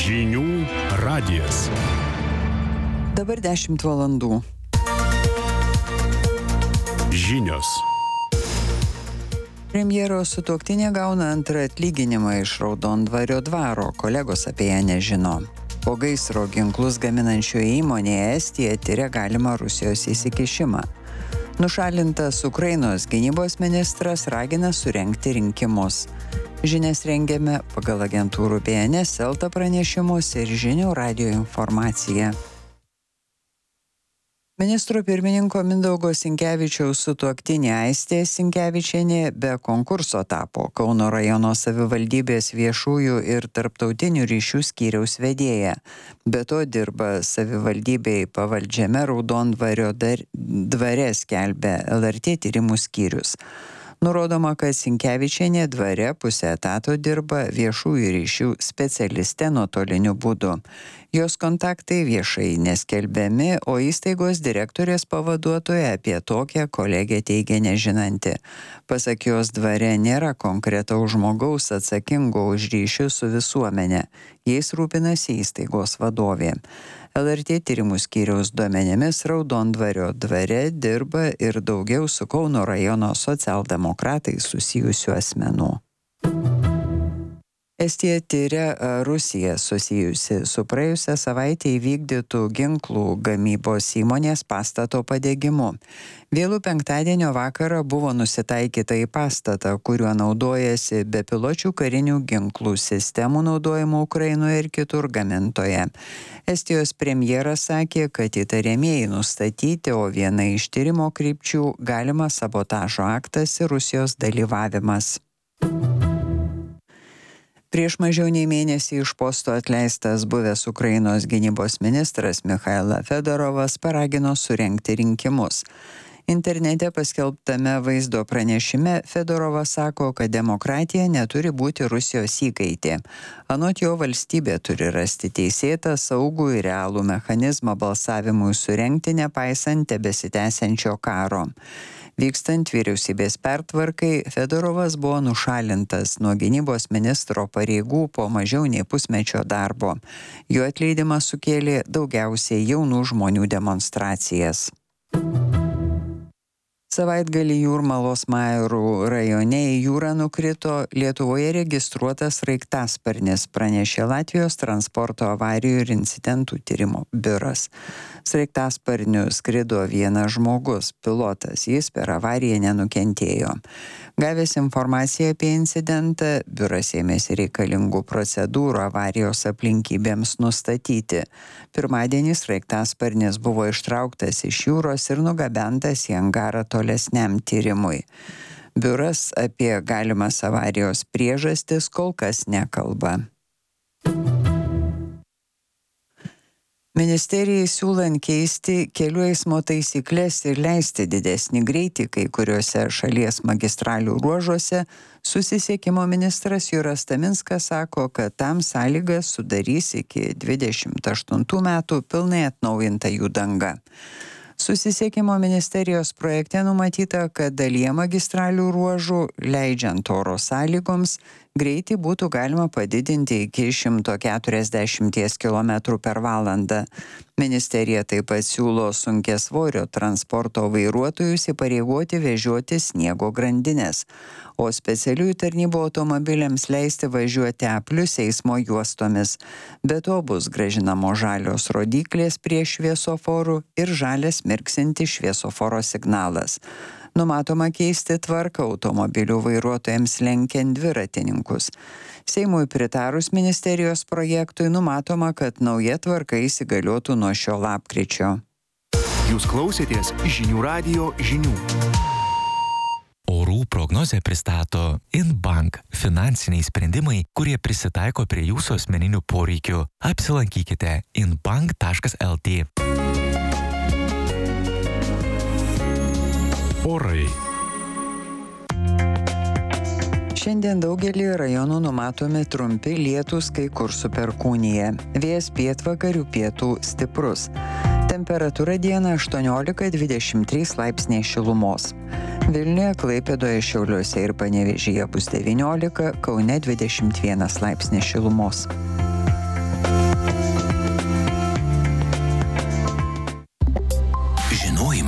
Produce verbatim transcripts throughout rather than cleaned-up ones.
Žinių radijas. Dabar dešimt valandų. Žinios. Premjero sutuoktinė gauna antrą atlyginimą iš Raudondvario dvaro, kolegos apie ją nežino. Po gaisro ginklus gaminančioje įmonėje Estija tiria galimą Rusijos įsikišimą. Nušalintas Ukrainos gynybos ministras ragina surengti rinkimus. Žinias rengiame pagal agentūrų B N S, Elta pranešimus ir Žinių radijo informaciją. Ministro pirmininko Mindaugo Sinkevičiaus sutuoktinė Aistė Sinkevičienė be konkurso tapo Kauno rajono savivaldybės viešųjų ir tarptautinių ryšių skyriaus vedėja. Be to dirba savivaldybei pavaldžiame Raudondvario dvare, skelbia L R T tyrimų skyrius. Nurodoma, kad Sinkevičienė dvare pusę etato dirba viešųjų ryšių specialiste nuotoliniu būdu. Jos kontaktai viešai neskelbiami, o įstaigos direktorės pavaduotoja apie tokią kolegę teigia nežinanti. Pasak jos, dvare nėra konkretaus žmogaus atsakingo už ryšius su visuomenė. Jais rūpinasi įstaigos vadovė. L R T tyrimų skyriaus duomenimis Raudondvario dvare dirba ir daugiau su Kauno rajono socialdemokratais susijusių asmenų. Estija tiria Rusija susijusi su praėjusią savaitę įvykdytų ginklų gamybos įmonės pastato padegimu. Vėlų penktadienio vakarą buvo nusitaikyta į pastatą, kuriuo naudojasi bepiločių karinių ginklų sistemų naudojimo Ukrainoje ir kitur gamintoje. Estijos premjeras sakė, kad įtariamieji nustatyti, o viena iš tyrimo krypčių galimas sabotažo aktas ir Rusijos dalyvavimas. Prieš mažiau nei mėnesį iš posto atleistas buvęs Ukrainos gynybos ministras Michailo Fedorovas paragino surengti rinkimus. Internete paskelbtame vaizdo pranešime Fedorovas sako, kad demokratija neturi būti Rusijos įkaitė. Anot jo, valstybė turi rasti teisėtą, saugų ir realų mechanizmą balsavimui surengti, nepaisant tebesitęsiančio karo. Vykstant vyriausybės pertvarkai, Fedorovas buvo nušalintas nuo gynybos ministro pareigų po mažiau nei pusmečio darbo. Jo atleidimas sukėlė daugiausiai jaunų žmonių demonstracijas. Savaitgalį Jūrmalos Mairų rajone į jūrą nukrito Lietuvoje registruotas sraigtasparnis, pranešė Latvijos transporto avarijų ir incidentų tyrimo biuras. Sraigtasparniu skrido vienas žmogus, pilotas, jis per avariją nenukentėjo. Gavęs informaciją apie incidentą, biuras ėmėsi reikalingų procedūrų avarijos aplinkybėms nustatyti. Pirmadienį sraigtasparnis buvo ištrauktas iš jūros ir nugabentas į angarą tolesniam tyrimui. Biuras apie galimas avarijos priežastis kol kas nekalba. Ministerijai siūlant keisti kelių eismo taisyklės ir leisti didesnį greitį kai kuriuose šalies magistralių ruožuose, susisiekimo ministras Juras Taminskas sako, kad tam sąlygas sudarys iki dvidešimt aštuntų metų pilnai atnaujinta jų danga. Susisiekimo ministerijos projekte numatyta, kad dalyje magistralių ruožų, leidžiant oro sąlygoms, greitį būtų galima padidinti iki šimto keturiasdešimties kilometrų per valandą. Ministerija taip pat siūlo sunkiasvorio transporto vairuotojus įpareigoti vežioti sniego grandines, o specialiųjų tarnybų automobiliams leisti važiuoti A plus eismo juostomis. Be to bus grąžinamos žalios rodyklės prie šviesoforų ir žalias mirksintis šviesoforo signalas. Numatoma keisti tvarką automobilių vairuotojams lenkiant dviratininkus. Seimui pritarus ministerijos projektui numatoma, kad nauja tvarka įsigaliotų nuo šio lapkričio. Jūs klausėtės Žinių radijo žinių. Orų prognozę pristato Inbank – finansiniai sprendimai, kurie prisitaiko prie jūsų asmeninių poreikių. Apsilankykite inbank taškas el tė. Orai. Šiandien daugelį rajonų numatomi trumpi lietūs, kai kur su perkūnija. Vėjas pietvakarių pietų stiprus. Temperatūra dieną aštuoniolika dvidešimt trys laipsniai šilumos. Vilniuje, Klaipėdoje, Šiauliuose ir Panevėžyje bus devyniolika, Kaune dvidešimt vienas laipsnis šilumos.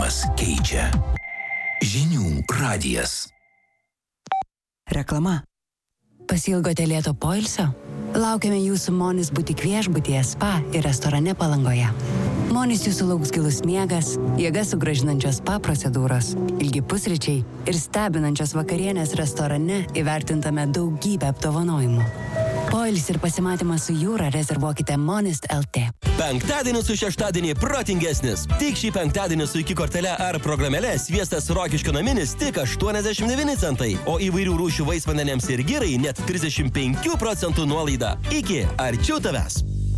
Žinojimas keičia. Žinių radijas. Reklama. Pasilgote lėto poilsio? Laukiame jūsų Monis butik viešbutyje, spa ir restorane Palangoje. Monis jūsų lauks gilus miegas, jėgas sugrąžinančios spa procedūros, ilgi pusryčiai ir stebinančios vakarienės restorane įvertintame daugybę apdovanojimų. Poilsį ir pasimatymą su jūra rezervuokite Monist L T. Penktadienis su šeštadienį protingesnis. Tik šį penktadienį su iki kortele ar programėle sviestas Rokiškio naminis tik aštuoniasdešimt devyni centai, o įvairių rūšių vaisvandeniams ir girai net trisdešimt penkių procentų nuolaida. Iki arčiau tavęs.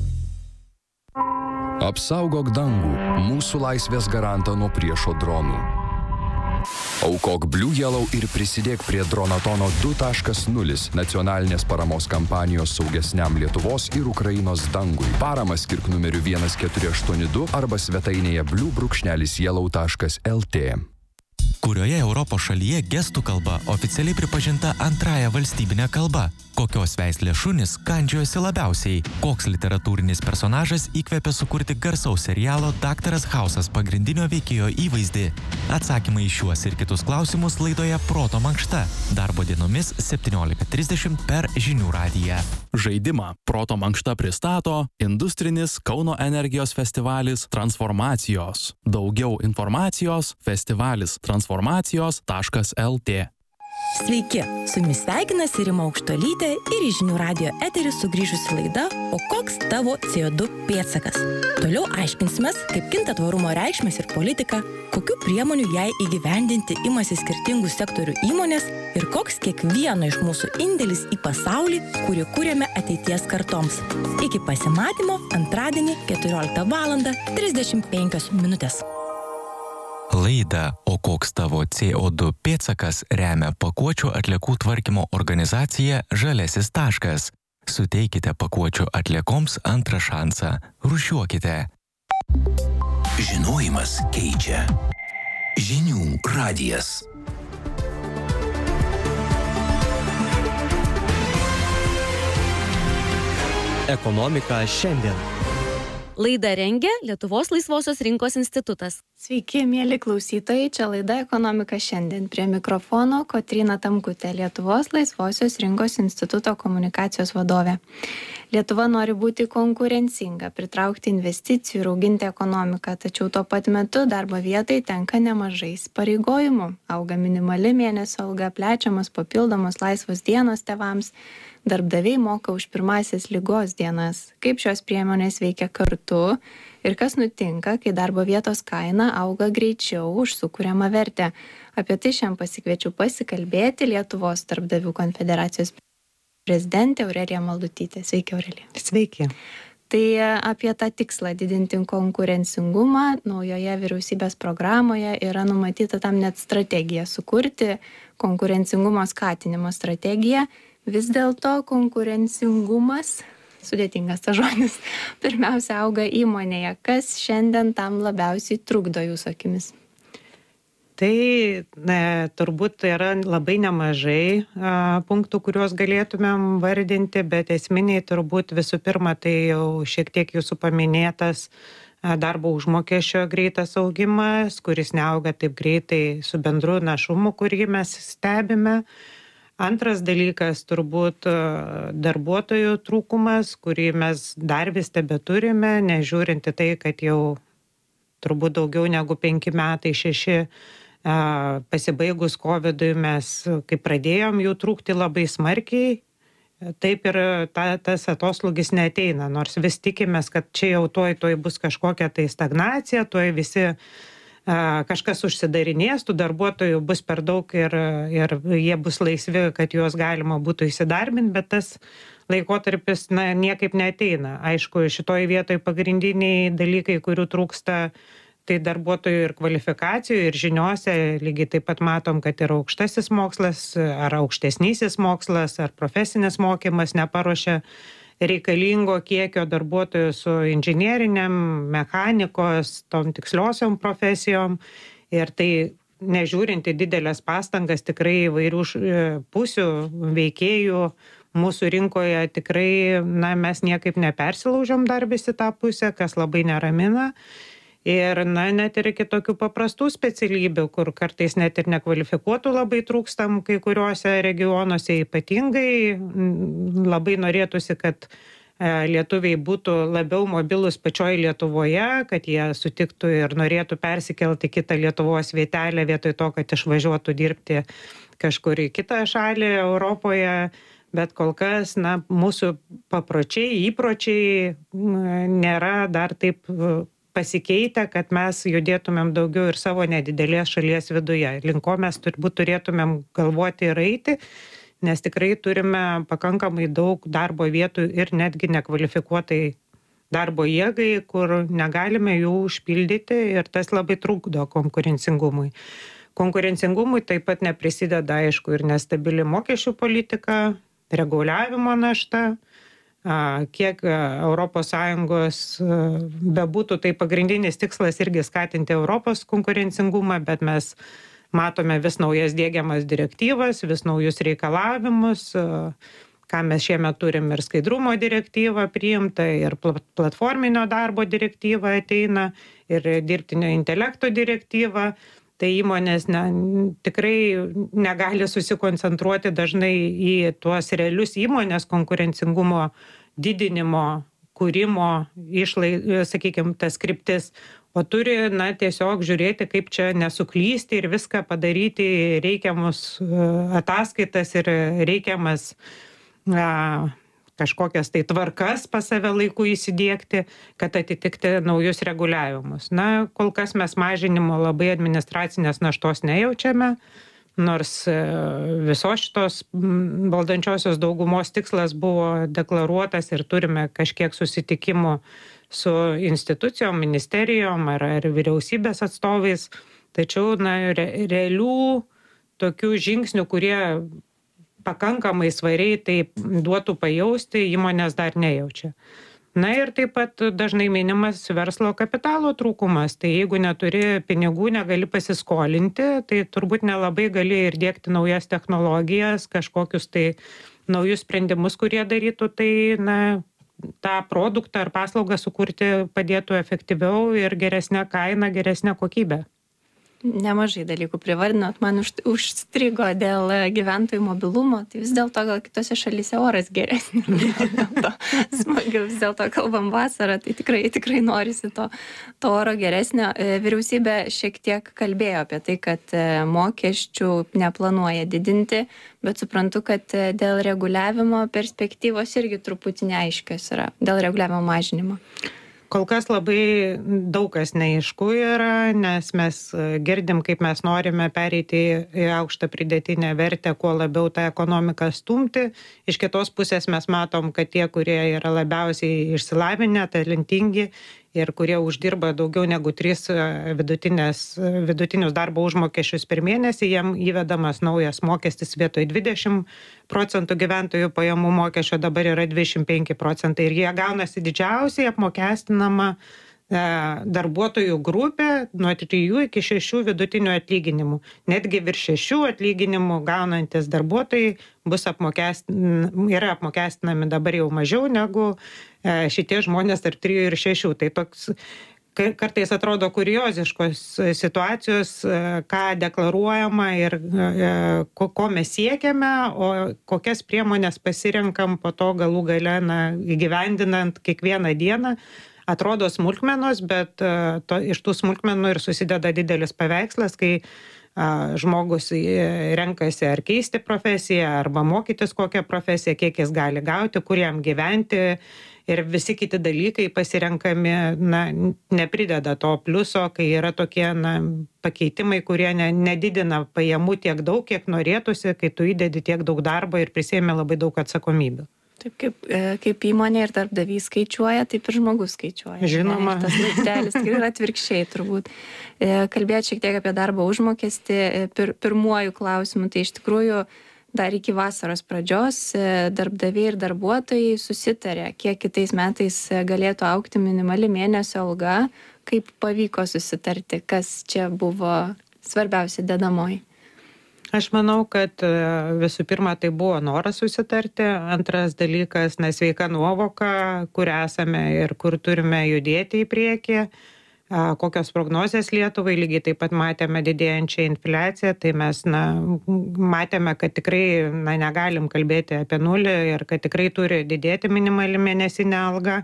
Apsaugok dangų, mūsų laisvės garantą nuo priešo dronų. Aukok Blue Yellow ir prisidėk prie Dronatono du taškas nulis nacionalinės paramos kampanijos saugesniam Lietuvos ir Ukrainos dangui. Paramą skirk numeriu vienas keturi aštuoni du arba svetainėje blue yellow taškas l t. Kurioje Europos šalyje gestų kalba oficialiai pripažinta antrąja valstybinė kalba? Kokios veislės šunys kandžiojosi labiausiai? Koks literatūrinis personažas įkvėpė sukurti garsaus serialo Daktaras Hausas pagrindinio veikėjo įvaizdį? Atsakymai į šiuos ir kitus klausimus laidoje Proto mankšta. Darbo dienomis septyniolika trisdešimt per Žinių radiją. Žaidimą Proto mankšta pristato industrinis Kauno energijos festivalis Transformacijos. Daugiau informacijos festivalis transformacijos taškas l t. Sveiki, su jumis sveikinasi Rima Aukštuolytė ir į Žinių radijo eterį sugrįžusi laida O koks tavo C O du pėdsakas? Toliau aiškinsimės, kaip kinta tvarumo reikšmės ir politika, kokių priemonių jai įgyvendinti imasi skirtingų sektorių įmonės ir koks kiekvieno iš mūsų indėlis į pasaulį, kurį kūrėme ateities kartoms. Iki pasimatymo antradienį keturioliktą valandą trisdešimt penkios minutės. Laidą O koks tavo C O du pėdsakas remia pakuočių atliekų tvarkymo organizacija Žalesis taškas. Suteikite pakuočių atliekoms antrą šansą. Rūšiuokite. Žinojimas keičia. Žinių radijas. Ekonomika šiandien. Laidą rengia Lietuvos laisvosios rinkos institutas. Sveiki, mėly klausytojai, čia laida Ekonomika šiandien. Prie mikrofono Kotryna Tamkutė, Lietuvos laisvosios rinkos instituto komunikacijos vadovė. Lietuva nori būti konkurencinga, pritraukti investicijų ir auginti ekonomiką, tačiau tuo pat metu darbo vietai tenka nemažai įsipareigojimų. Auga minimali mėnesio alga, plečiamas papildomos laisvos dienos tėvams. Darbdaviai moka už pirmąsias ligos dienas. Kaip šios priemonės veikia kartu ir kas nutinka, kai darbo vietos kaina auga greičiau už sukuriamą vertę. Apie tai šiandien pasikviečiu pasikalbėti Lietuvos darbdavių konfederacijos prezidentė Aurelija Maldutytė. Sveiki, Aurelija. Sveiki. Tai apie tą tikslą didinti konkurencingumą naujoje vyriausybės programoje yra numatyta tam net strategija sukurti, konkurencingumo skatinimo strategiją. Vis dėlto konkurencingumas, sudėtingas tas žodis, pirmiausia auga įmonėje. Kas šiandien tam labiausiai trukdo jūsų akimis? Tai ne, turbūt yra labai nemažai a, punktų, kuriuos galėtumėm vardinti, bet esminiai turbūt visų pirma tai jau šiek tiek jūsų paminėtas a, darbo užmokesčio greitas augimas, kuris neauga taip greitai su bendru našumu, kurį mes stebime. Antras dalykas turbūt darbuotojų trūkumas, kurį mes dar vis tebeturime, nežiūrinti tai, kad jau turbūt daugiau negu penki metai, šeši pasibaigus kovidui mes, kai pradėjom jų trūkti labai smarkiai, taip ir ta, tas atoslūgis neateina, nors vis tikimės, kad čia jau tuoj, tuoj bus kažkokia tai stagnacija, tuoj visi kažkas užsidarinės, tų darbuotojų bus per daug ir, ir jie bus laisvi, kad juos galima būtų įsidarbinti, bet tas laikotarpis na, niekaip neateina. Aišku, šitoj vietoj pagrindiniai dalykai, kurių trūksta, tai darbuotojų ir kvalifikacijų, ir žiniuose, lygiai taip pat matom, kad ir aukštasis mokslas, ar aukštesnysis mokslas, ar profesinis mokymas neparuošia reikalingo kiekio darbuotojų su inžinieriniam, mechanikos, tom tiksliosiom profesijom ir tai nežiūrinti didelės pastangas tikrai įvairių pusių veikėjų mūsų rinkoje tikrai na, mes niekaip nepersilaužiam dar visi tą pusę, kas labai neramina. Ir, na, net ir iki tokių paprastų specialybių, kur kartais net ir nekvalifikuotų labai trūkstam kai kuriuose regionuose, ypatingai labai norėtųsi, kad lietuviai būtų labiau mobilus pačioj Lietuvoje, kad jie sutiktų ir norėtų persikelti kitą Lietuvos vietelę vietoj to, kad išvažiuotų dirbti kažkur į kitą šalį Europoje. Bet kol kas, na, mūsų papročiai, įpročiai nėra dar taip pasikeitę, kad mes judėtumėm daugiau ir savo nedidelės šalies viduje. Link ko mes turbūt turėtumėm galvoti ir eiti, nes tikrai turime pakankamai daug darbo vietų ir netgi nekvalifikuotai darbo jėgai, kur negalime jų užpildyti ir tas labai trukdo konkurencingumui. Konkurencingumui taip pat neprisideda, aišku, ir nestabili mokesčių politika, reguliavimo našta. Kiek Europos Sąjungos bebūtų, tai pagrindinis tikslas irgi skatinti Europos konkurencingumą, bet mes matome vis naujas diegiamas direktyvas, vis naujus reikalavimus, ką mes šiemet turim ir skaidrumo direktyvą priimta, ir platforminio darbo direktyva ateina, ir dirbtinio intelekto direktyva. Tai įmonės ne, tikrai negali susikoncentruoti dažnai į tuos realius įmonės konkurencingumo didinimo, kūrimo, išlai, sakykime, tas kryptis, o turi, na, tiesiog žiūrėti, kaip čia nesuklysti ir viską padaryti reikiamus ataskaitas ir reikiamas na, kažkokias tai tvarkas pas save laiku įsidiegti, kad atitikti naujus reguliavimus. Na, kol kas mes mažinimo labai administracinės naštos nejaučiame, nors visos šitos valdančiosios daugumos tikslas buvo deklaruotas ir turime kažkiek susitikimų su institucijom, ministerijom ar, ar vyriausybės atstovais. Tačiau, na, re, realių tokių žingsnių, kurie pakankamai svariai tai duotų pajausti, įmonės dar nejaučia. Na ir taip pat dažnai minimas verslo kapitalo trūkumas. Tai jeigu neturi pinigų, negali pasiskolinti, tai turbūt nelabai gali ir dėkti naujas technologijas, kažkokius tai naujus sprendimus, kurie darytų, tai, na, tą produktą ar paslaugą sukurti padėtų efektyviau ir geresnę kainą, geresnę kokybę. Nemažai dalykų privardinot, man už, užstrigo dėl gyventojų mobilumo, tai vis dėlto gal kitose šalyse oras geresnis, dėl to smagiau, vis dėlto kalbam vasarą, tai tikrai, tikrai norisi to, to oro geresnio. Vyriausybė šiek tiek kalbėjo apie tai, kad mokesčių neplanuoja didinti, bet suprantu, kad dėl reguliavimo perspektyvos irgi truputį neaiškios yra, dėl reguliavimo mažinimo. Kol kas labai daug kas neaišku yra, nes mes girdim, kaip mes norime pereiti į aukštą pridėtinę vertę, kuo labiau tą ekonomiką stumti. Iš kitos pusės mes matom, kad tie, kurie yra labiausiai išsilavinę, talentingi ir kurie uždirba daugiau negu tris vidutinius darbo užmokesčius per mėnesį, jiem įvedamas naujas mokestis vietoj dvidešimt procentų gyventojų pajamų mokesčio, dabar yra dvidešimt penki procentai ir jie gaunasi didžiausiai apmokestinama darbuotojų grupė nuo trijų iki šešių vidutinių atlyginimų. Netgi virš šešių atlyginimų gaunantis darbuotojai bus apmokestinami, yra apmokestinami dabar jau mažiau negu šitie žmonės tarp trijų ir šešių. Tai toks kartais atrodo kurioziškos situacijos, ką deklaruojama ir ko, ko mes siekiame, o kokias priemonės pasirenkam po to galų gale na, įgyvendinant kiekvieną dieną. Atrodo smulkmenos, bet to, iš tų smulkmenų ir susideda didelis paveikslas, kai a, žmogus renkasi ar keisti profesiją, arba mokytis kokią profesiją, kiek jis gali gauti, kur jam gyventi ir visi kiti dalykai pasirenkami, na, neprideda to pliuso, kai yra tokie na, pakeitimai, kurie ne, nedidina pajamų tiek daug, kiek norėtųsi, kai tu įdedi tiek daug darbo ir prisiėmė labai daug atsakomybių. Taip kaip, kaip įmonė ir darbdavys skaičiuoja, taip ir žmogus skaičiuoja. Žinoma. Ne, tas laiptelis tikrai yra atvirkščiai turbūt. Kalbėt šiek tiek apie darbo užmokestį pir, pirmuoju klausimu, tai iš tikrųjų dar iki vasaros pradžios darbdaviai ir darbuotojai susitarė, kiek kitais metais galėtų augti minimali mėnesio alga, kaip pavyko susitarti, kas čia buvo svarbiausia dedamoji. Aš manau, kad visų pirma tai buvo noras susitarti, antras dalykas, na, sveika nuovoka, kur esame ir kur turime judėti į priekį. kokios prognozės Lietuvai, lygiai taip pat matėme didėjančią infliaciją, tai mes na, matėme, kad tikrai na, negalim kalbėti apie nulį ir kad tikrai turi didėti minimali mėnesinė alga.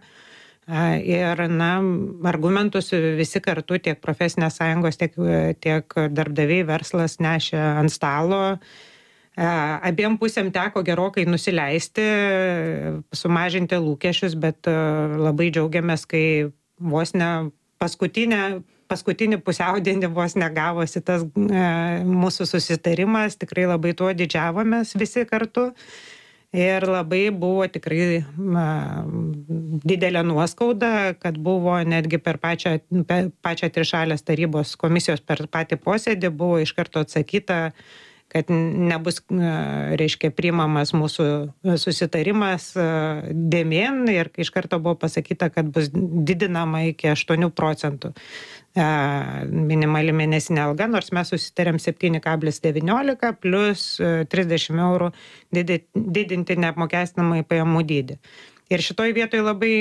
Ir na, argumentus visi kartu, tiek profesinės sąjungos, tiek, tiek darbdaviai, verslas nešė ant stalo. Abiem pusėm teko gerokai nusileisti, sumažinti lūkesčius, bet labai džiaugiamės, kai vos ne paskutinė, paskutinį pusiaudienį vos negavosi tas e, mūsų susitarimas, tikrai labai tuo didžiavomės visi kartu ir labai buvo tikrai na, didelė nuoskauda, kad buvo netgi per pačią, per pačią trišalės tarybos komisijos per patį posėdį buvo iš karto atsakyta, kad nebus, reiškia, priimamas mūsų susitarimas dėmėn ir iš karto buvo pasakyta, kad bus didinama iki aštuonių procentų minimali mėnesinė alga, nors mes susitarėm septyni kablelis devyniolika plus trisdešimt eurų didinti neapmokestinamąjį pajamų dydį. Ir šitoj vietoj labai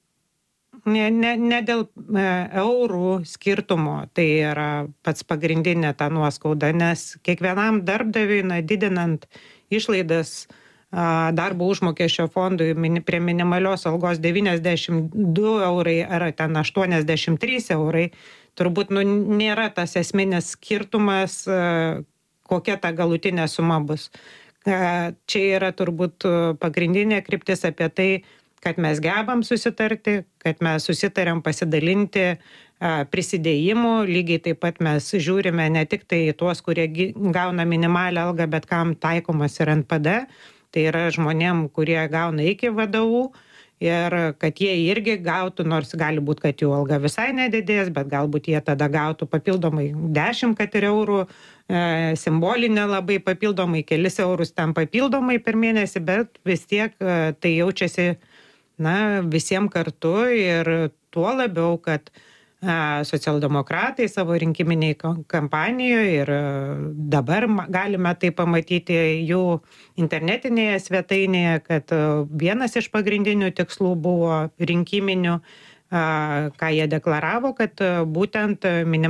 Ne, ne, ne dėl e, eurų skirtumo, tai yra pats pagrindinė ta nuoskauda, nes kiekvienam darbdaviui, na, didinant išlaidas a, darbo užmokesčio fondui min, prie minimalios algos devyniasdešimt du eurai ar ten aštuoniasdešimt trys eurai, turbūt nu, nėra tas esminis skirtumas, a, kokia ta galutinė suma bus. A, čia yra turbūt pagrindinė kryptis apie tai, kad mes gebam susitarti, kad mes susitarėm pasidalinti prisidėjimu, lygiai taip pat mes žiūrime ne tik tai tuos, kurie gauna minimalią algą, bet kam taikomas ir N P D, tai yra žmonėm, kurie gauna iki V D U ir kad jie irgi gautų, nors gali būti, kad jų alga visai nedidės, bet galbūt jie tada gautų papildomai dešimt kad ir eurų, e, simbolinę labai papildomai, kelis eurus ten papildomai per mėnesį, bet vis tiek e, tai jaučiasi na, visiems kartu ir tuo labiau, kad a, socialdemokratai savo rinkiminiai kampanijoje ir a, dabar galime tai pamatyti jų internetinėje svetainėje, kad a, vienas iš pagrindinių tikslų buvo rinkiminių, a, ką jie deklaravo, kad a, būtent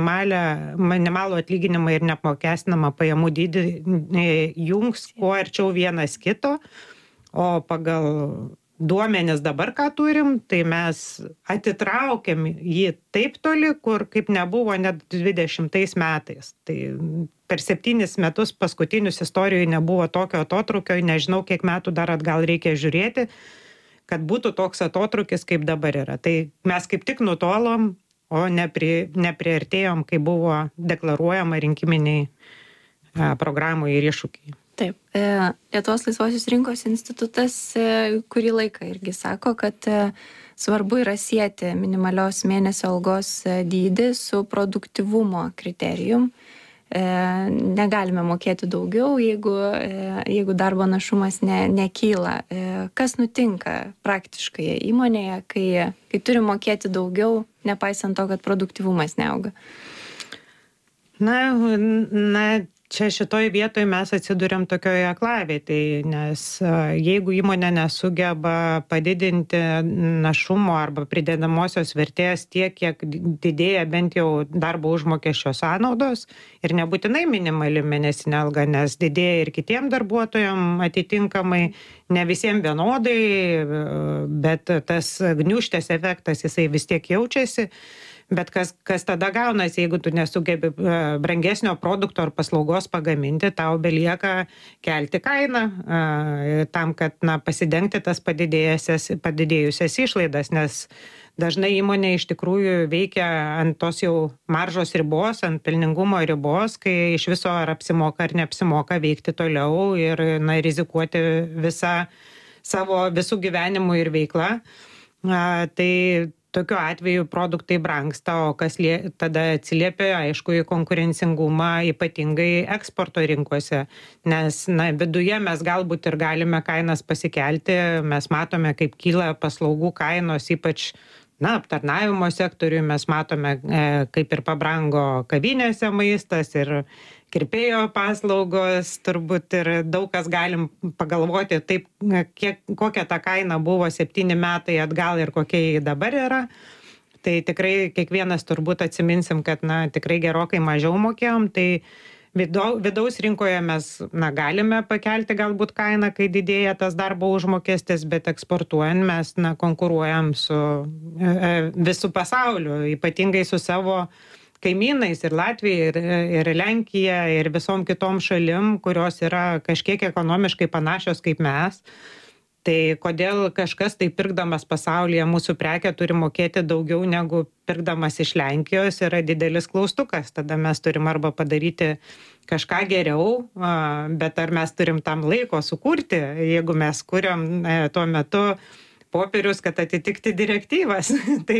minimalų atlyginimą ir neapmokestinamą pajamų dydį jungs kuo arčiau vienas kito, o pagal duomenis dabar, ką turim, tai mes atitraukiam jį taip toli, kur kaip nebuvo net dvidešimtais metais. Tai per septynis metus paskutinius istorijoje nebuvo tokio atotrukio, nežinau, kiek metų dar atgal reikia žiūrėti, kad būtų toks atotrukis, kaip dabar yra. Tai mes kaip tik nutolom, o nepri, nepriartėjom, kai buvo deklaruojama rinkiminiai programų ir iššūkiai. Taip, Lietuvos laisvosios rinkos institutas kurį laiką irgi sako, kad svarbu yra sieti minimalios mėnesio algos dydį su produktyvumo kriterijum. Negalime mokėti daugiau, jeigu, jeigu darbo našumas ne, nekyla. Kas nutinka praktiškai įmonėje, kai, kai turi mokėti daugiau, nepaisant to, kad produktyvumas neauga? Na, na, čia šitoj vietoj mes atsiduriam tokioje aklavietėje, nes jeigu įmonė nesugeba padidinti našumo arba pridedamosios vertės tiek, kiek didėja bent jau darbo užmokesčio sąnaudos ir nebūtinai minimali mėnesinė alga, nes didėja ir kitiem darbuotojam atitinkamai, ne visiems vienodai, bet tas gniūžtės efektas jisai vis tiek jaučiasi. Bet kas, kas tada gaunas, jeigu tu nesugebi brangesnio produkto ar paslaugos pagaminti, tau belieka kelti kainą tam, kad na, pasidengti tas padidėjusias išlaidas, nes dažnai įmonė iš tikrųjų veikia ant tos jau maržos ribos, ant pelningumo ribos, kai iš viso ar apsimoka ar neapsimoka veikti toliau ir na, rizikuoti visą savo visų gyvenimų ir veiklą. Tai tokiu atveju produktai brangsta, o kas lie, tada atsiliepia, aišku, į konkurencingumą, ypatingai eksporto rinkose, nes na, viduje mes galbūt ir galime kainas pasikelti, mes matome, kaip kyla paslaugų kainos, ypač na, aptarnavimo sektoriui, mes matome, e, kaip ir pabrango kavinėse maistas ir kirpėjo paslaugos, turbūt ir daug kas galim pagalvoti, taip, kiek, kokia ta kaina buvo septyni metai atgal ir kokia ji dabar yra. tai tikrai kiekvienas turbūt atsiminsim, kad, na, tikrai gerokai mažiau mokėjom, tai vidaus rinkoje mes, na, galime pakelti galbūt kainą, kai didėja tas darbo užmokestis, bet eksportuojant mes, na, konkuruojam su e, visų pasauliu, ypatingai su savo kaimynais ir Latvija, ir, ir Lenkija, ir visom kitom šalim, kurios yra kažkiek ekonomiškai panašios kaip mes. Tai kodėl kažkas tai pirkdamas pasaulyje mūsų prekę turi mokėti daugiau negu pirkdamas iš Lenkijos, yra didelis klaustukas. Tada mes turim arba padaryti kažką geriau, bet ar mes turim tam laiko sukurti, jeigu mes kuriam tuo metu popierius, kad atitikti direktyvas. Tai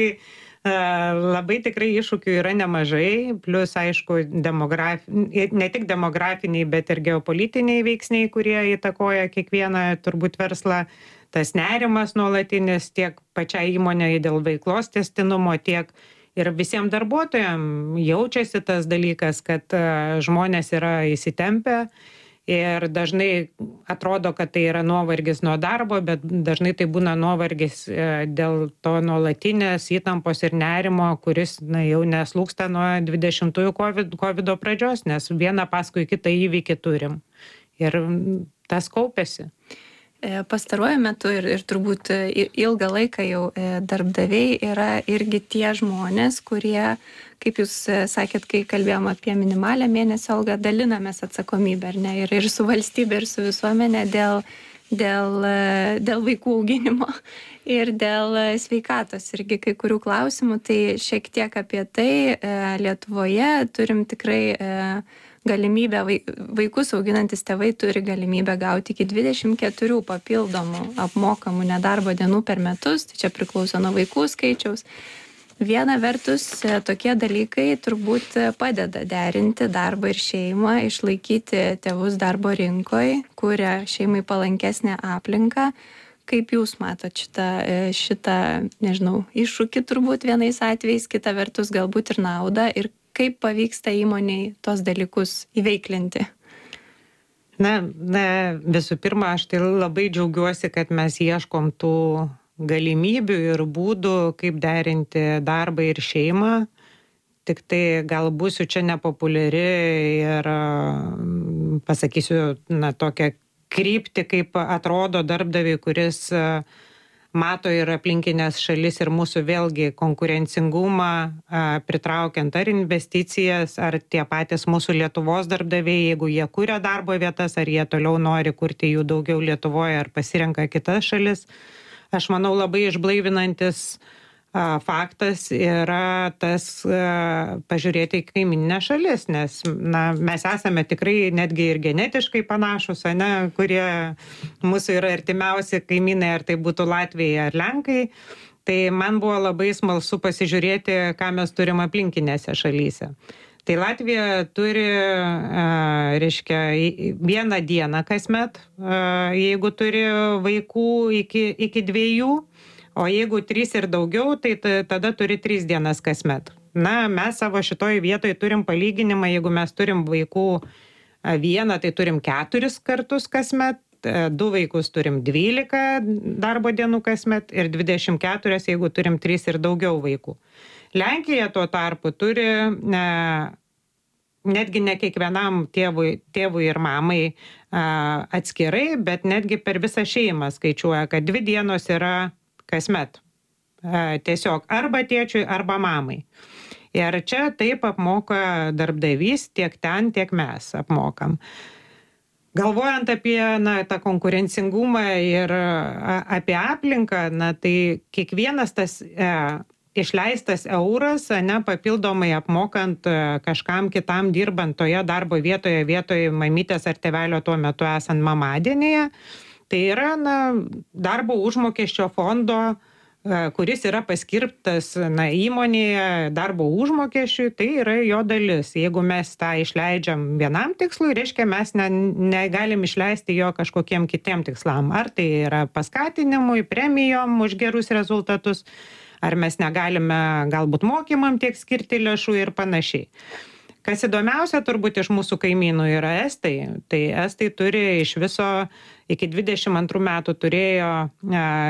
labai tikrai iššūkių yra nemažai, plus aišku demograf... ne tik demografiniai, bet ir geopolitiniai veiksniai, kurie įtakoja kiekvieną turbūt verslą. Tas nerimas nuolatinis tiek pačiai įmonei dėl veiklos tęstinumo, tiek ir visiems darbuotojams jaučiasi tas dalykas, kad žmonės yra įsitempę. Ir dažnai atrodo, kad tai yra nuovargis nuo darbo, bet dažnai tai būna nuovargis dėl to nuolatinės įtampos ir nerimo, kuris, na, jau neslūksta nuo dvidešimtųjų kovido pradžios, nes vieną paskui kitą įvykį turim. Ir tas kaupėsi. Pastaruoju metu ir, ir turbūt ilgą laiką jau darbdaviai yra irgi tie žmonės, kurie, kaip jūs sakėt, kai kalbėjom apie minimalę mėnesio algą, dalinamės atsakomybę, ar ne, ir, ir su valstybė, ir su visuomenė dėl, dėl, dėl vaikų auginimo ir dėl sveikatos irgi kai kurių klausimų. Tai šiek tiek apie tai Lietuvoje turim tikrai galimybę, vaikus auginantis tėvai turi galimybę gauti iki dvidešimt keturių papildomų apmokamų nedarbo dienų per metus, tai čia priklauso nuo vaikų skaičiaus. Viena vertus, tokie dalykai turbūt padeda derinti darbą ir šeimą, išlaikyti tėvus darbo rinkoje, kuria šeimai palankesnę aplinką. Kaip jūs matot šitą, šitą, nežinau, iššūkį turbūt vienais atvejais, kita vertus galbūt ir naudą, ir kaip pavyksta įmoniai tos dalykus įveiklinti? Na, na, visų pirma, aš tai labai džiaugiuosi, kad mes ieškom tų galimybių ir būdų, kaip derinti darbą ir šeimą. Tik tai gal būsiu čia nepopuliari ir pasakysiu, na, tokią kryptį, kaip atrodo darbdaviui, kuris mato ir aplinkinės šalis ir mūsų vėlgi konkurencingumą, pritraukiant ar investicijas, ar tie patys mūsų Lietuvos darbdaviai, jeigu jie kuria darbo vietas, ar jie toliau nori kurti jų daugiau Lietuvoje, ar pasirenka kitas šalis. Aš manau, labai išblaivinantis faktas yra tas pažiūrėti į kaimininę šalis, nes, na, mes esame tikrai netgi ir genetiškai panašus, ne, kurie mūsų yra artimiausi kaimynai, ar tai būtų Latvija ar Lenkai. Tai man buvo labai smalsu pasižiūrėti, ką mes turim aplinkinėse šalyse. Tai Latvija turi, reiškia, vieną dieną kasmet, jeigu turi vaikų iki, iki dviejų. O jeigu trys ir daugiau, tai tada turi tris dienas kasmet. Na, mes savo šitoj vietoj turim palyginimą, jeigu mes turim vaikų vieną, tai turim keturis kartus kasmet, du vaikus turim dvylika darbo dienų kasmet ir dvidešimt keturias, jeigu turim tris ir daugiau vaikų. Lenkija tuo tarpu turi ne, netgi ne kiekvienam tėvui, tėvui ir mamai a, atskirai, bet netgi per visą šeimą skaičiuoja, kad dvi dienos yra kasmet. Tiesiog arba tėčiui, arba mamai. Ir čia taip apmoka darbdavys, tiek ten, tiek mes apmokam. Galvojant apie, na, tą konkurencingumą ir apie aplinką, na, tai kiekvienas tas e, išleistas euras, ne, papildomai apmokant kažkam kitam dirbant toje darbo vietoje, vietoje mamytės ar tėvelio tuo metu esant mamadienėje, tai yra, na, darbo užmokesčio fondo, kuris yra paskirtas, na, įmonėje darbo užmokesčiui, tai yra jo dalis. Jeigu mes tą išleidžiam vienam tikslui, reiškia, mes ne, negalim išleisti jo kažkokiem kitiem tikslam. Ar tai yra paskatinimui, premijom už gerus rezultatus, ar mes negalime galbūt mokymam tiek skirti lėšų ir panašiai. Kas įdomiausia turbūt iš mūsų kaimynų yra Estai. Tai Estai turi iš viso iki dvidešimt antrų metų turėjo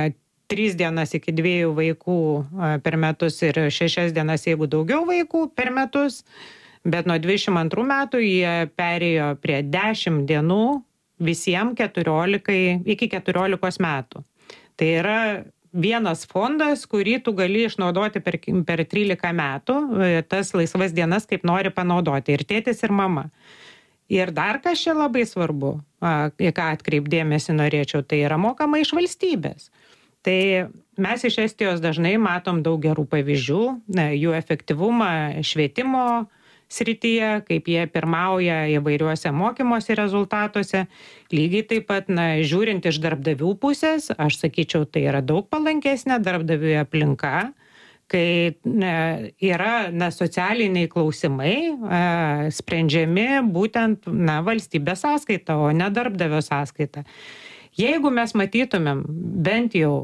tris dienas iki dviejų vaikų per metus ir šešias dienas, jeigu daugiau vaikų per metus. Bet nuo dvidešimt antrų metų jie perėjo prie dešimt dienų visiems keturiolikai, iki keturiolikos metų. Tai yra vienas fondas, kurį tu gali išnaudoti per, per trylika metų, tas laisvas dienas kaip nori panaudoti. Ir tėtis, ir mama. Ir dar kas čia labai svarbu, į ką atkreipdėmėsi norėčiau, tai yra mokama iš valstybės. Tai mes iš Estijos dažnai matom daug gerų pavyzdžių, jų efektyvumą švietimo srityje, kaip jie pirmauja įvairiuose mokymosi rezultatuose. Lygiai taip pat, na, žiūrint iš darbdavių pusės, aš sakyčiau, tai yra daug palankesnė darbdavių aplinka, kai yra na, socialiniai klausimai a, sprendžiami būtent na, valstybės sąskaita, o ne darbdavio sąskaita. Jeigu mes matytumėm bent jau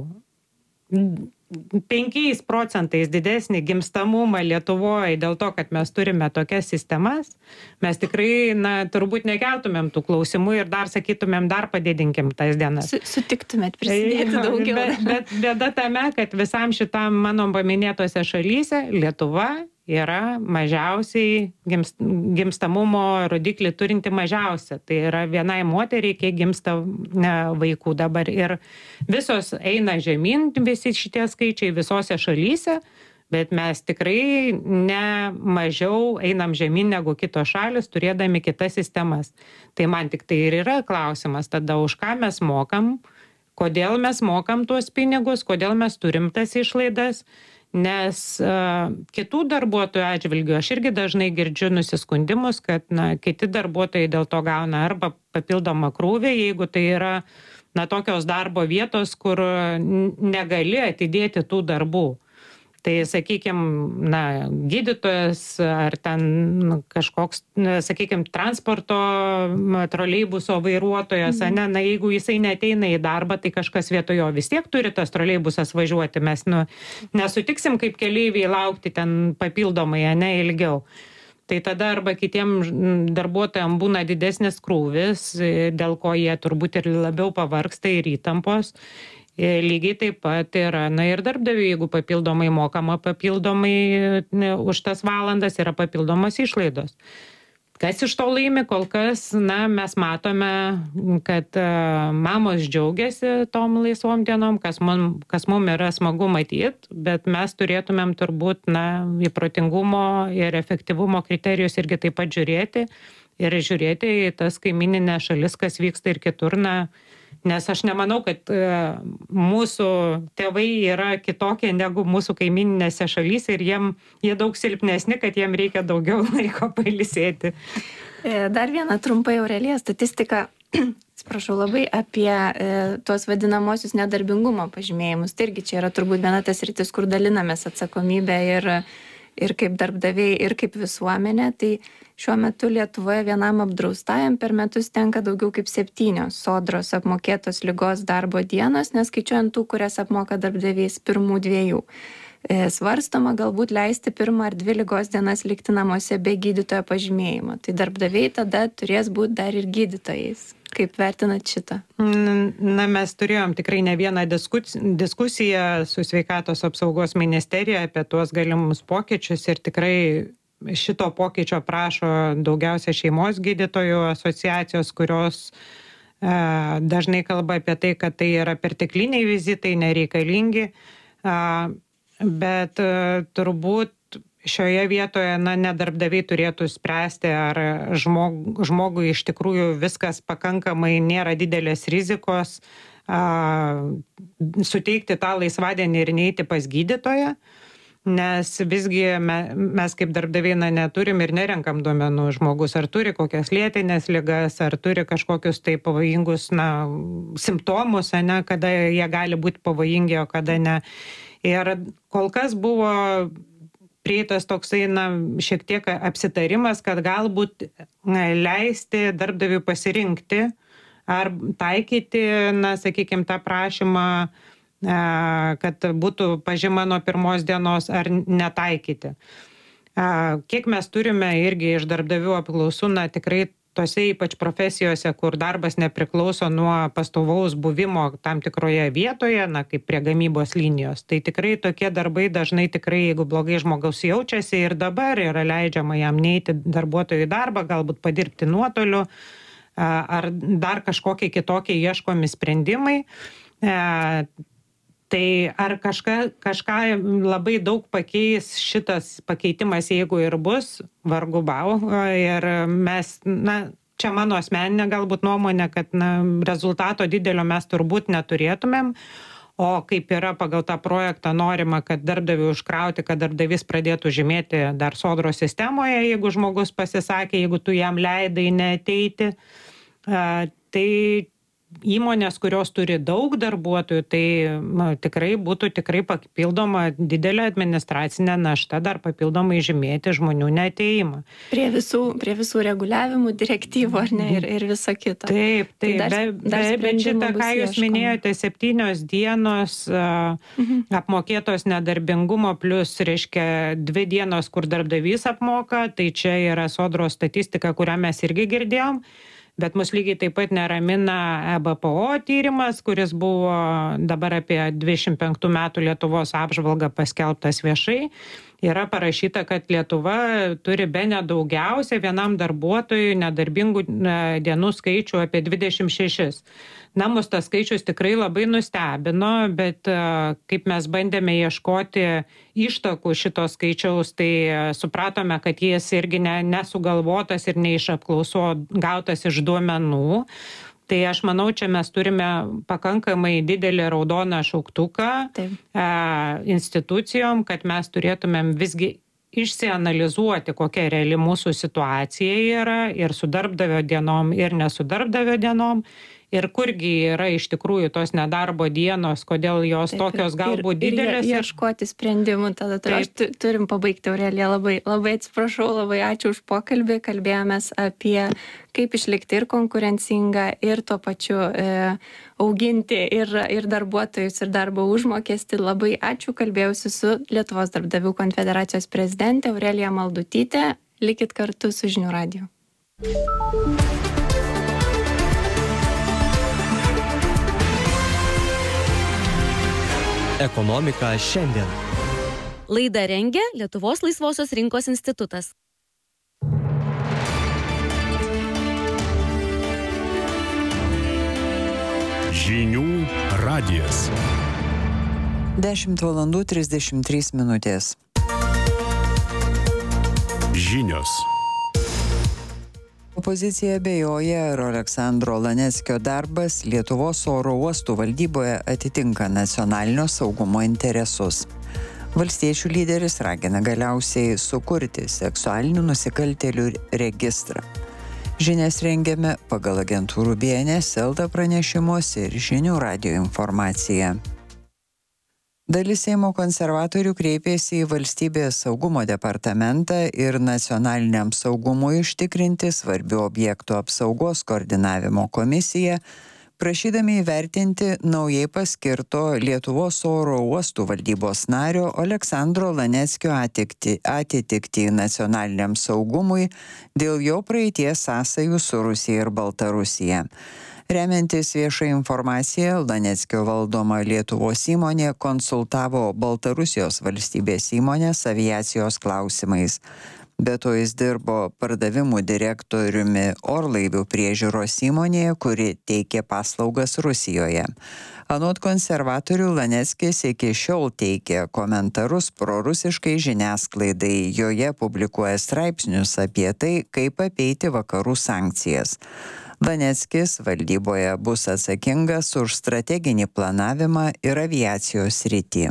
penkiais procentais didesnį gimstamumą Lietuvoje dėl to, kad mes turime tokias sistemas, mes tikrai, na, turbūt nekeltumėm tų klausimų ir dar sakytumėm, dar padidinkim tas dienas. Sutiktumėt prisidėti daugiau. Bet, bet bėda tame, kad visam šitam mano paminėtose šalyse Lietuva yra mažiausiai gimst, gimstamumo rodiklį turinti mažiausia. Tai yra vienai moteriai, kiek gimsta ne, vaikų dabar. Ir visos eina žemyn, visi šitie skaičiai visose šalyse, bet mes tikrai ne mažiau einam žemyn negu kitos šalis, turėdami kitas sistemas. Tai man tik tai ir yra klausimas, tada už ką mes mokam, kodėl mes mokam tuos pinigus, kodėl mes turim tas išlaidas. Nes uh, kitų darbuotojų atžvilgių aš irgi dažnai girdžiu nusiskundimus, kad na, kiti darbuotojai dėl to gauna arba papildomą krūvį, jeigu tai yra na, tokios darbo vietos, kur negali atidėti tų darbų. Tai, sakykime, na, gydytojas ar ten kažkoks, sakykime, transporto troleibuso vairuotojas, mm. ne, na, jeigu jisai neateina į darbą, tai kažkas vietojo vis tiek turi tas troleibusas važiuoti. Mes nu, nesutiksim kaip keleiviai laukti ten papildomai, ne, ilgiau. Tai tada arba kitiem darbuotojams būna didesnis krūvis, dėl ko jie turbūt ir labiau pavargsta ir įtampos. Lygiai taip pat yra, na ir darbdaviui, jeigu papildomai mokama, papildomai ne, už tas valandas yra papildomos išlaidos. Kas iš to laimi, kol kas, na, mes matome, kad uh, mamos džiaugiasi tom laisvom dienom, kas mum, kas mum yra smagu matyti, bet mes turėtumėm turbūt, na, į protingumo ir efektyvumo kriterijus irgi taip pat žiūrėti ir žiūrėti į tas kaimininės šalis, kas vyksta ir kitur, na, nes aš nemanau, kad uh, mūsų tėvai yra kitokie negu mūsų kaimininėse šalyse ir jiem, jie daug silpnesni, kad jiem reikia daugiau laiko pailsėti. Dar viena trumpai, Aurelija, statistika, atsiprašau labai, apie e, tuos vadinamosius nedarbingumo pažymėjimus. Tai irgi čia yra turbūt viena tas rytis, kur dalinamės atsakomybę ir, ir kaip darbdaviai, ir kaip visuomenė. Tai šiuo metu Lietuvoje vienam apdraustajam per metus tenka daugiau kaip septynios sodros apmokėtos ligos darbo dienos, neskaičiuojant tų, kurias apmoka darbdavys pirmų dviejų. E, svarstoma galbūt leisti pirmą ar dvi ligos dienas likti namuose be gydytojo pažymėjimo. Tai darbdaviai tada turės būti dar ir gydytojais. Kaip vertinat šitą? Na, mes turėjom tikrai ne vieną diskusiją su Sveikatos apsaugos ministerija apie tuos galimus pokyčius ir tikrai šito pokyčio prašo daugiausia šeimos gydytojų asociacijos, kurios e, dažnai kalba apie tai, kad tai yra pertekliniai vizitai, nereikalingi, e, bet e, turbūt šioje vietoje, na, ne darbdaviai turėtų spręsti, ar žmog, žmogui iš tikrųjų viskas pakankamai nėra didelės rizikos, a, suteikti tą laisvadienį ir neiti pas gydytoją. Nes visgi mes kaip darbdaviai na, neturim ir nerenkam duomenų žmogus, ar turi kokias lėtinės ligas, ar turi kažkokius tai pavojingus na, simptomus, ne, kada jie gali būti pavojingi, o kada ne. Ir kol kas buvo prieitas toksai na, šiek tiek apsitarimas, kad galbūt na, leisti darbdaviui pasirinkti ar taikyti, na, sakykime, tą prašymą, kad būtų pažyma nuo pirmos dienos ar netaikyti. Kiek mes turime irgi iš darbdavių apklausų, na tikrai tose ypač profesijose, kur darbas nepriklauso nuo pastovaus buvimo tam tikroje vietoje, na, kaip prie gamybos linijos. Tai tikrai tokie darbai dažnai tikrai, jeigu blogai žmogaus jaučiasi ir dabar yra leidžiama jam neiti darbuotojų į darbą, galbūt padirbti nuotoliu, ar dar kažkokie kitokie ieškomi sprendimai. Tai ar kažką, kažką labai daug pakeis šitas pakeitimas, jeigu ir bus, vargu bau. Ir mes, na, čia mano asmeninė galbūt nuomonė, kad na, rezultato didelio mes turbūt neturėtumėm. O kaip yra pagal tą projektą norima, kad darbdaviui užkrauti, kad darbdavys pradėtų žymėti dar sodros sistemoje, jeigu žmogus pasisakė, jeigu tu jam leidai neateiti. Tai įmonės, kurios turi daug darbuotojų, tai na, tikrai būtų tikrai papildoma didelė administracinė našta dar papildomai žymėti žmonių neateimą. Prie visų, prie visų reguliavimų, direktyvų, ar ne, ir, ir viso kito. Taip, taip, tai dar, be, dar be, bet šitą, ką jūs ieškoma. minėjote, septynios dienos uh, mhm. apmokėtos nedarbingumo plus, reiškia, dvi dienos, kur darbdavys apmoka, tai čia yra sodros statistika, kurią mes irgi girdėjom. Bet mus lygiai taip pat neramina E B P O tyrimas, kuris buvo dabar apie dvidešimt penktų metų Lietuvos apžvalgą paskelbtas viešai. Yra parašyta, kad Lietuva turi bene daugiausia vienam darbuotojui nedarbingų dienų skaičių apie dvidešimt šešis. Na, mus tas skaičius tikrai labai nustebino, bet kaip mes bandėme ieškoti ištakų šito skaičiaus, tai supratome, kad jis irgi ne, nesugalvotas ir ne iš apklauso gautas iš duomenų. Tai aš manau, čia mes turime pakankamai didelį raudoną šauktuką Taip. institucijom, kad mes turėtumėm visgi išsianalizuoti, kokia reali mūsų situacija yra ir su darbdavio dienom, ir ne su darbdavio dienom. Ir kurgi yra iš tikrųjų tos nedarbo dienos, kodėl jos Taip, tokios galbūt ir, didelės. Ir ieškoti sprendimų. Tada aš turim pabaigti, Aurelija. Labai, labai atsiprašau, labai ačiū už pokalbį. Kalbėjomės apie kaip išlikti ir konkurencingą, ir tuo pačiu e, auginti ir, ir darbuotojus, ir darbo užmokestį. Labai ačiū. Kalbėjausi su Lietuvos darbdavių konfederacijos prezidentė Aurelija Maldutytė. Likit kartu su Žinių radiju. Ekonomika šiandien. Laidą rengia Lietuvos laisvosios rinkos institutas. Žinių radijas. dešimt valandų trisdešimt trys minutės. Žinios. Opozicija abejoja, ar Aleksandro Laneckio darbas Lietuvos oro uostų valdyboje atitinka nacionalinio saugumo interesus. Valstiečių lyderis ragina galiausiai sukurti seksualinių nusikaltėlių registrą. Žinias rengiame pagal agentūrų B N S, Elta pranešimus ir Žinių radijo informaciją. Dalis Seimo konservatorių kreipėsi į Valstybės saugumo departamentą ir nacionaliniam saugumui užtikrinti svarbių objektų apsaugos koordinavimo komisiją, prašydami įvertinti naujai paskirto Lietuvos oro uostų valdybos nario Aleksandro Laneckio atitikti nacionaliniam saugumui dėl jo praeities sąsajų su Rusija ir Baltarusija. Remiantis viešą informaciją, Laneckio valdoma Lietuvos įmonė konsultavo Baltarusijos valstybės įmonės aviacijos klausimais. Be to jis dirbo pardavimų direktoriumi orlaivių priežiūros įmonėje, kuri teikė paslaugas Rusijoje. Anot konservatorių, Laneckis iki šiol teikia komentarus prorusiškai žiniasklaidai. Joje publikuoja straipsnius apie tai, kaip apeiti vakarų sankcijas. Laneckis valdyboje bus atsakingas už strateginį planavimą ir aviacijos sritį.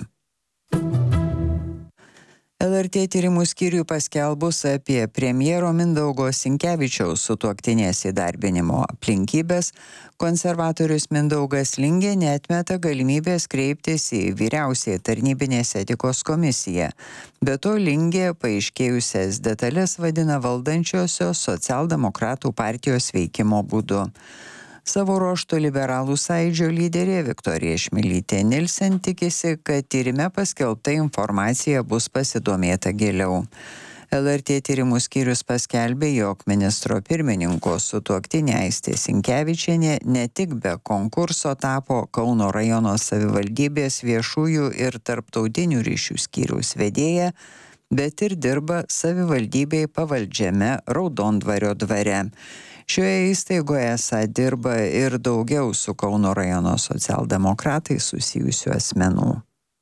L R T tyrimų skyriui paskelbus apie premjero Mindaugo Sinkevičiaus sutuoktinės įdarbinimo aplinkybės, konservatorius Mindaugas Lingė neatmeta galimybės kreiptis į vyriausiąją tarnybinės etikos komisiją. Be to Lingė paaiškėjusias detalės vadina valdančiosios socialdemokratų partijos veikimo būdu. Savo ruožtu liberalų sąjūdžio lyderė Viktorija Šmilytė Nilsen tikisi, kad tyrime paskelbta informacija bus pasidomėta giliau. L R T tyrimų skyrius paskelbė, jog ministro pirmininko sutuoktinė Aistė Sinkevičienė ne tik be konkurso tapo Kauno rajono savivaldybės viešųjų ir tarptautinių ryšių skyriaus vedėja, bet ir dirba savivaldybei pavaldžiame Raudondvario dvare. Šioje įstaigoje esą dirba ir daugiau su Kauno rajono socialdemokratai susijusių asmenų.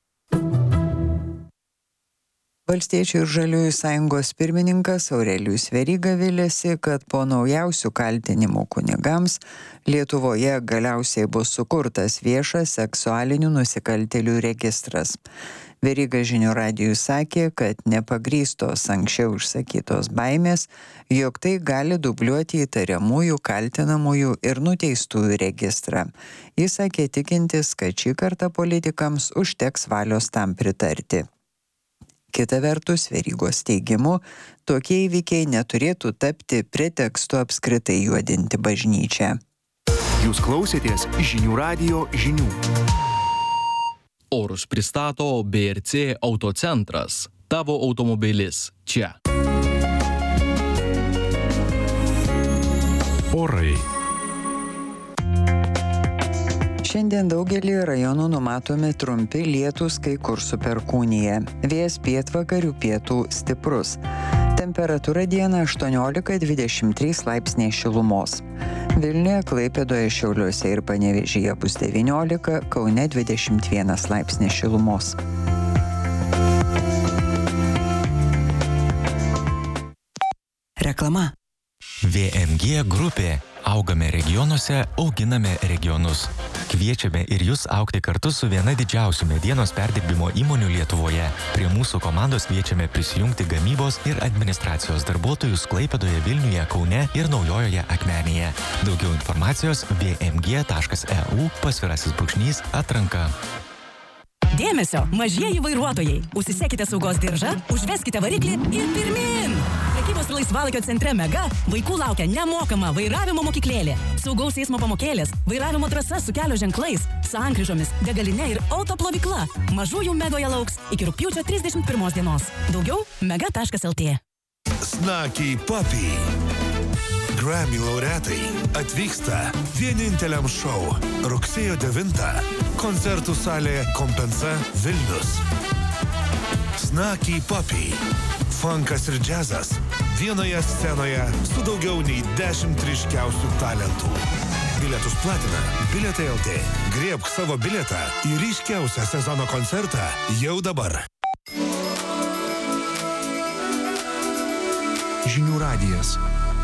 Valstiečių ir Žaliųjų sąjungos pirmininkas Aurelijus Veryga viliasi, kad po naujausių kaltinimų kunigams Lietuvoje galiausiai bus sukurtas viešas seksualinių nusikaltėlių registras. Veryga Žinių radijui sakė, kad nepagrįstos anksčiau išsakytos baimės, jog tai gali dubliuoti įtariamųjų, kaltinamųjų ir nuteistųjų registrą. Jis sakė tikintis, kad šį kartą politikams užteks valios tam pritarti. Kita vertus, Verygos teigimu, tokie įvykiai neturėtų tapti pretekstu apskritai juodinti bažnyčią. Jūs klausėtės Žinių radijo žinių. Orus pristato B R C Autocentras. Tavo automobilis čia. Orai. Šiandien daugelį rajonų numatomi trumpi lietūs, kai kur su perkūnija. Vėjas pietvakarių pietų stiprus. Temperatūra dieną aštuoniolika dvidešimt trys laipsniai šilumos. Vilniuje, Klaipėdoje, Šiauliuose ir Panevėžyje bus devyniolika, Kaune dvidešimt vienas laipsnis šilumos. Reklama. V M G grupė. Augame regionuose, auginame regionus. Kviečiame ir jūs augti kartu su viena didžiausių medienos perdirbimo įmonių Lietuvoje. Prie mūsų komandos kviečiame prisijungti gamybos ir administracijos darbuotojus Klaipėdoje, Vilniuje, Kaune ir Naujojoje Akmenėje. Daugiau informacijos v m g taškas e u pasvirasis brūkšnys atranka. Dėmesio, mažieji vairuotojai. Užsisekite saugos diržą, užveskite variklį ir pirmin! Prekybos ir laisvalaikio centre Mega vaikų laukia nemokama vairavimo mokyklėlė, saugaus eismo pamokėlės, vairavimo trasa su kelio ženklais, sankryžomis, degalinė ir autoplovykla. Mažųjų Megoje lauks iki rugpjūčio trisdešimt pirmos dienos. Daugiau mega taškas el tė. Snakiai Papi. Grammy laureatai atvyksta vieninteliam šou rugsėjo devintą koncertų salė Kompensa Vilnius. Snakiai Papi. Funkas ir džiazas vienoje scenoje su daugiau nei dešimt ryškiausių talentų. Bilietus platina Bilietai el tė. Griebk savo bilietą į ryškiausią sezono koncertą jau dabar. Žinių radijas.